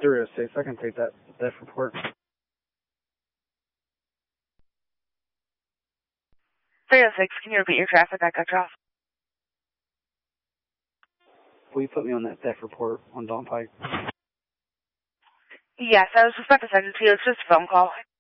306, I can take that theft report. 306, can you repeat your traffic? I cut you off. Will you put me on that theft report on Dawn Pike? Yes, I was just about to send it to you. It's just a phone call.